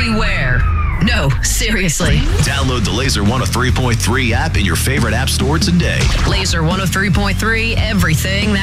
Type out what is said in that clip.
everywhere. No, seriously. Download the Laser 103.3 app in your favorite app store today. Laser 103.3, everything that